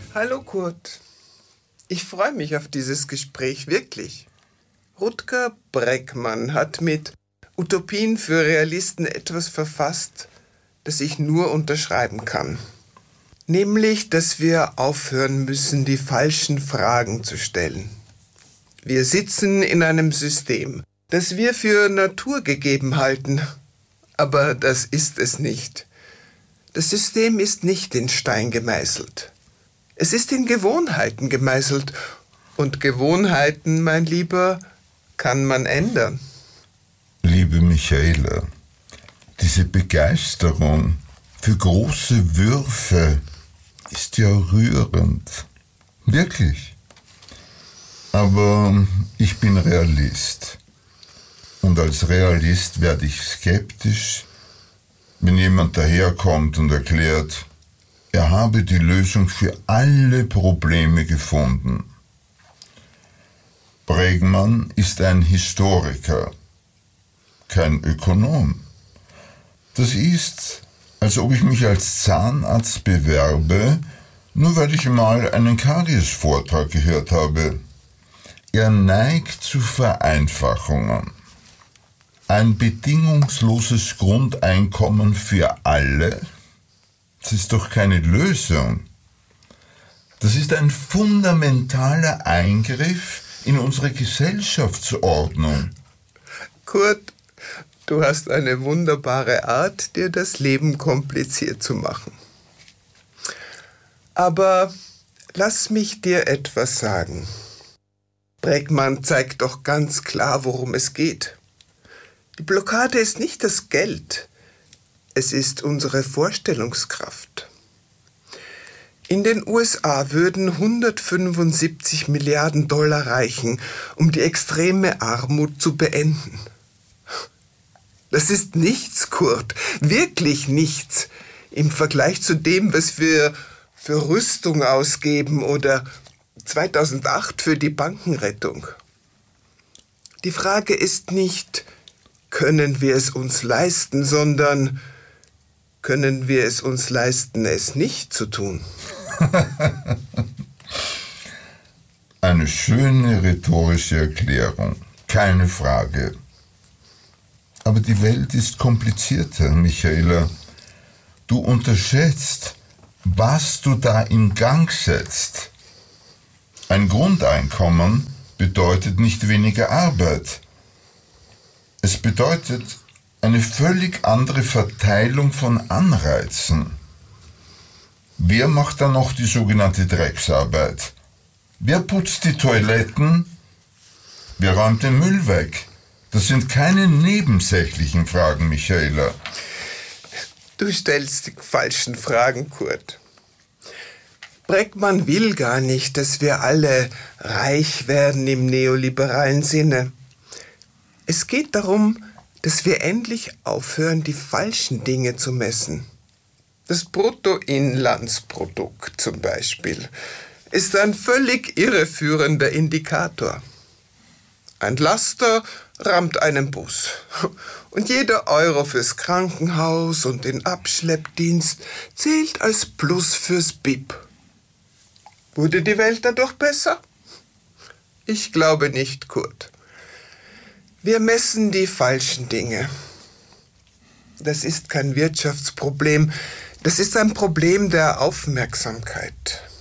Hallo Kurt. Ich freue mich auf dieses Gespräch, wirklich. Rutger Bregmann hat mit Utopien für Realisten etwas verfasst, das ich nur unterschreiben kann. Nämlich, dass wir aufhören müssen, die falschen Fragen zu stellen. Wir sitzen in einem System, das wir für naturgegeben halten. Aber das ist es nicht. Das System ist nicht in Stein gemeißelt. Es ist in Gewohnheiten gemeißelt. Und Gewohnheiten, mein Lieber, kann man ändern. Liebe Michaela, diese Begeisterung für große Würfe ist ja rührend. Wirklich. Aber ich bin Realist. Und als Realist werde ich skeptisch, wenn jemand daherkommt und erklärt, er habe die Lösung für alle Probleme gefunden. Bregmann ist ein Historiker, kein Ökonom. Das ist, als ob ich mich als Zahnarzt bewerbe, nur weil ich mal einen Karies-Vortrag gehört habe. Er neigt zu Vereinfachungen. Ein bedingungsloses Grundeinkommen für alle, das ist doch keine Lösung. Das ist ein fundamentaler Eingriff in unsere Gesellschaftsordnung. Kurt, du hast eine wunderbare Art, dir das Leben kompliziert zu machen. Aber lass mich dir etwas sagen. Bregmann zeigt doch ganz klar, worum es geht. Die Blockade ist nicht das Geld, es ist unsere Vorstellungskraft. In den USA würden 175 Milliarden Dollar reichen, um die extreme Armut zu beenden. Das ist nichts, Kurt, wirklich nichts, im Vergleich zu dem, was wir für Rüstung ausgeben oder 2008 für die Bankenrettung. Die Frage ist nicht, können wir es uns leisten, sondern können wir es uns leisten, es nicht zu tun? Eine schöne rhetorische Erklärung, keine Frage. Aber die Welt ist komplizierter, Michaela. Du unterschätzt, was du da in Gang setzt. Ein Grundeinkommen bedeutet nicht weniger Arbeit. Es bedeutet eine völlig andere Verteilung von Anreizen. Wer macht dann noch die sogenannte Drecksarbeit? Wer putzt die Toiletten? Wer räumt den Müll weg? Das sind keine nebensächlichen Fragen, Michaela. Du stellst die falschen Fragen, Kurt. Bregmann will gar nicht, dass wir alle reich werden im neoliberalen Sinne. Es geht darum, dass wir endlich aufhören, die falschen Dinge zu messen. Das Bruttoinlandsprodukt zum Beispiel ist ein völlig irreführender Indikator. Ein Laster rammt einen Bus und jeder Euro fürs Krankenhaus und den Abschleppdienst zählt als Plus fürs BIP. Wurde die Welt dadurch besser? Ich glaube nicht, Kurt. Wir messen die falschen Dinge. Das ist kein Wirtschaftsproblem, das ist ein Problem der Aufmerksamkeit.